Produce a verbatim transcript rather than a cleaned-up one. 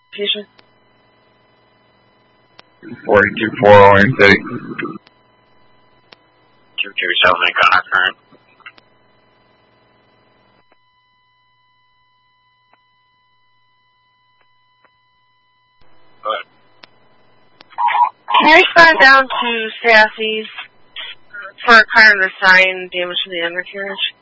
Fusion. forty-two four Orange City. two two seven Connor current. Go ahead. Can you respond down to Southeast for a car in the sign damage to the undercarriage?